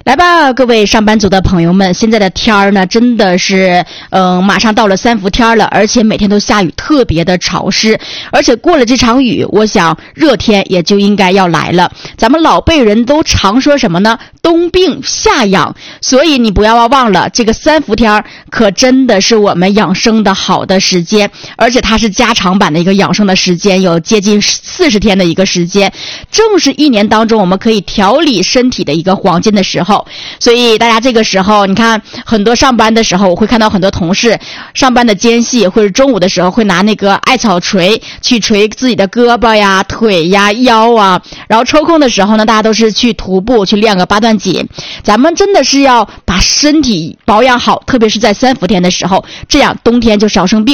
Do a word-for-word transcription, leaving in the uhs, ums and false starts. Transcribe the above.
来吧，各位上班族的朋友们，现在的天儿呢，真的是，嗯、呃，马上到了三伏天了，而且每天都下雨，特别的潮湿。而且过了这场雨，我想热天也就应该要来了。咱们老辈人都常说什么呢？冬病夏养。所以你不要忘了，这个三伏天可真的是我们养生的好的时间，而且它是加长版的一个养生的时间，有接近四十天的一个时间，正是一年当中我们可以调理身体的一个黄金的时候。所以大家这个时候，你看很多上班的时候，我会看到很多同事上班的间隙或者中午的时候会拿那个艾草锤去锤自己的胳膊呀、腿呀、腰啊，然后抽空的时候呢，大家都是去徒步去练个八段锦。咱们真的是要把身体保养好，特别是在三伏天的时候，这样冬天就少生病。